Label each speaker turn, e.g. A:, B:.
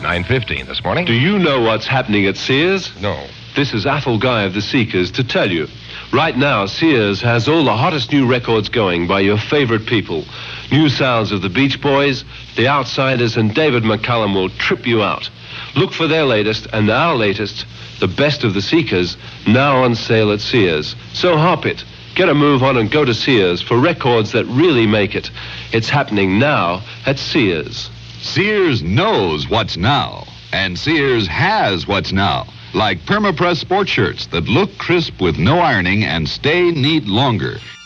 A: 9:15 this morning.
B: Do you know what's happening at Sears?
A: No.
B: This is Athol Guy of the Seekers to tell you. Right now, Sears has all the hottest new records going by your favorite people. New sounds of the Beach Boys, the Outsiders, and David McCallum will trip you out. Look for their latest and our latest, the best of the Seekers, now on sale at Sears. So hop it. Get a move on and go to Sears for records that really make it. It's happening now at Sears.
C: Sears knows what's now, and Sears has what's now, like Permapress sports shirts that look crisp with no ironing and stay neat longer.